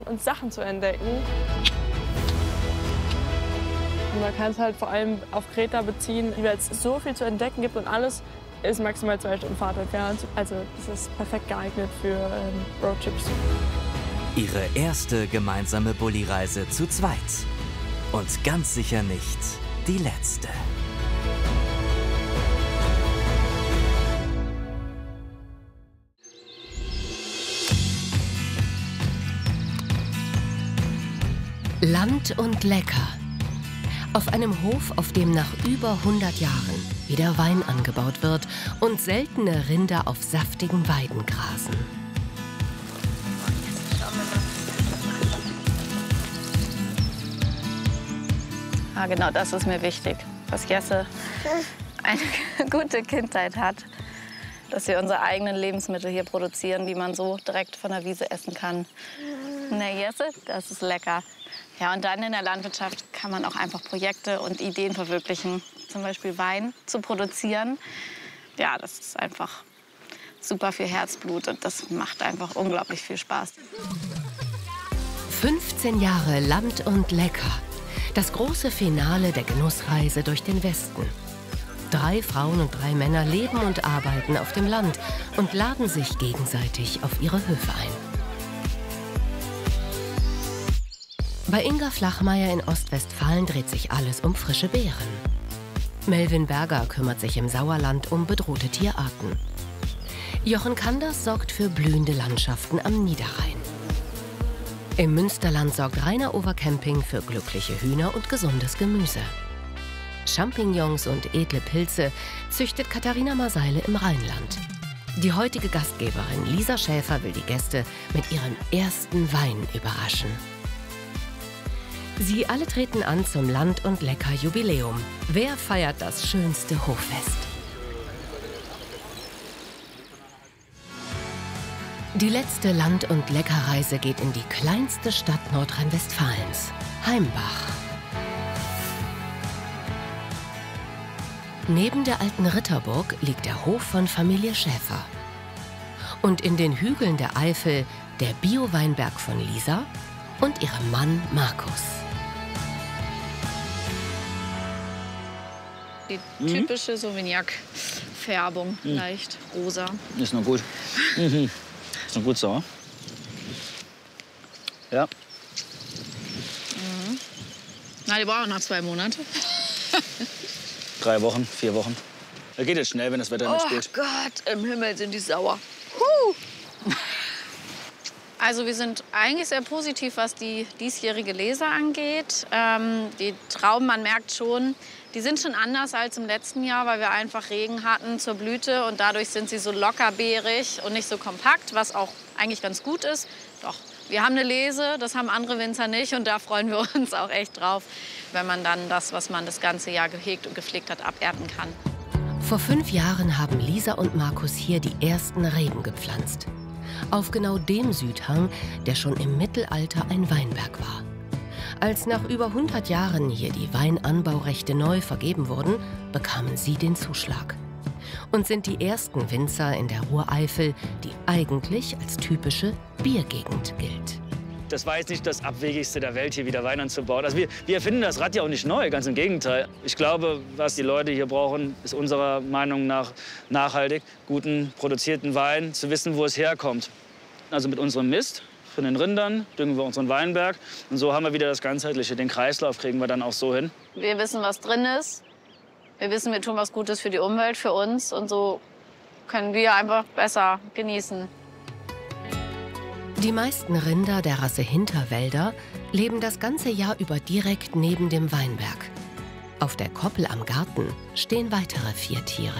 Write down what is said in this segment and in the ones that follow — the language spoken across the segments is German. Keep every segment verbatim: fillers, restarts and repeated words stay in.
und Sachen zu entdecken. Und man kann es halt vor allem auf Kreta beziehen, weil es so viel zu entdecken gibt und alles ist maximal zwei Stunden Fahrt entfernt. Also das ist perfekt geeignet für ähm, Roadtrips. Ihre erste gemeinsame Bulli-Reise zu zweit. Und ganz sicher nicht die letzte. Land und lecker. Auf einem Hof, auf dem nach über hundert Jahren wieder Wein angebaut wird und seltene Rinder auf saftigen Weiden grasen. Ah, genau, das ist mir wichtig, dass Jesse eine gute Kindheit hat, dass wir unsere eigenen Lebensmittel hier produzieren, die man so direkt von der Wiese essen kann. Ne, Jesse, das ist lecker. Ja, und dann in der Landwirtschaft kann man auch einfach Projekte und Ideen verwirklichen. Zum Beispiel Wein zu produzieren. Ja, das ist einfach super viel Herzblut und das macht einfach unglaublich viel Spaß. fünfzehn Jahre Land und lecker. Das große Finale der Genussreise durch den Westen. Drei Frauen und drei Männer leben und arbeiten auf dem Land und laden sich gegenseitig auf ihre Höfe ein. Bei Inga Flachmeier in Ostwestfalen dreht sich alles um frische Beeren. Melvin Berger kümmert sich im Sauerland um bedrohte Tierarten. Jochen Kanders sorgt für blühende Landschaften am Niederrhein. Im Münsterland sorgt Rainer Overcamping für glückliche Hühner und gesundes Gemüse. Champignons und edle Pilze züchtet Katharina Maseile im Rheinland. Die heutige Gastgeberin Lisa Schäfer will die Gäste mit ihrem ersten Wein überraschen. Sie alle treten an zum Land und lecker Jubiläum. Wer feiert das schönste Hoffest? Die letzte Land- und Leckerreise geht in die kleinste Stadt Nordrhein-Westfalens, Heimbach. Neben der alten Ritterburg liegt der Hof von Familie Schäfer. Und in den Hügeln der Eifel der Bio-Weinberg von Lisa und ihrem Mann Markus. Die typische Sauvignac-Färbung, mhm. leicht rosa. Ist noch gut. Mhm. Ist noch gut sauer. Ja. Mhm. Na, die brauchen noch zwei Monate. Drei Wochen, vier Wochen. Da geht jetzt schnell, wenn das Wetter nicht spielt. Oh Gott, im Himmel sind die sauer. Huh. Also wir sind eigentlich sehr positiv, was die diesjährige Lese angeht. Ähm, die Trauben, man merkt schon, die sind schon anders als im letzten Jahr, weil wir einfach Regen hatten zur Blüte. Und dadurch sind sie so lockerbeerig und nicht so kompakt, was auch eigentlich ganz gut ist. Doch, wir haben eine Lese, das haben andere Winzer nicht. Und da freuen wir uns auch echt drauf, wenn man dann das, was man das ganze Jahr gehegt und gepflegt hat, abernten kann. Vor fünf Jahren haben Lisa und Markus hier die ersten Reben gepflanzt. Auf genau dem Südhang, der schon im Mittelalter ein Weinberg war. Als nach über hundert Jahren hier die Weinanbaurechte neu vergeben wurden, bekamen sie den Zuschlag. Und sind die ersten Winzer in der Ruhreifel, die eigentlich als typische Biergegend gilt. Das war jetzt nicht das Abwegigste der Welt, hier wieder Wein anzubauen. Also wir, wir erfinden das Rad ja auch nicht neu, ganz im Gegenteil. Ich glaube, was die Leute hier brauchen, ist unserer Meinung nach nachhaltig, guten, produzierten Wein, zu wissen, wo es herkommt. Also mit unserem Mist von den Rindern düngen wir unseren Weinberg. Und so haben wir wieder das Ganzheitliche. Den Kreislauf kriegen wir dann auch so hin. Wir wissen, was drin ist. Wir wissen, wir tun was Gutes für die Umwelt, für uns. Und so können wir einfach besser genießen. Die meisten Rinder der Rasse Hinterwälder leben das ganze Jahr über direkt neben dem Weinberg. Auf der Koppel am Garten stehen weitere vier Tiere.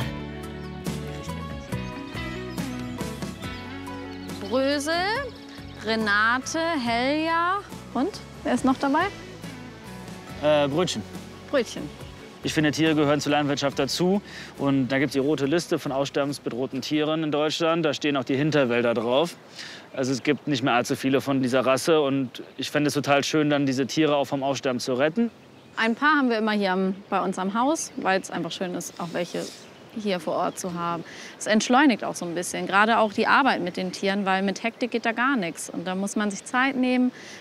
Brösel, Renate, Helja und wer ist noch dabei? Äh, Brötchen. Brötchen. Ich finde, Tiere gehören zur Landwirtschaft dazu. Und da gibt es die rote Liste von aussterbensbedrohten Tieren in Deutschland. Da stehen auch die Hinterwälder drauf. Also es gibt nicht mehr allzu viele von dieser Rasse. Und ich fände es total schön, dann diese Tiere auch vom Aussterben zu retten. Ein paar haben wir immer hier am, bei uns am Haus, weil es einfach schön ist, auch welche hier vor Ort zu haben. Es entschleunigt auch so ein bisschen, gerade auch die Arbeit mit den Tieren, weil mit Hektik geht da gar nichts. Und da muss man sich Zeit nehmen,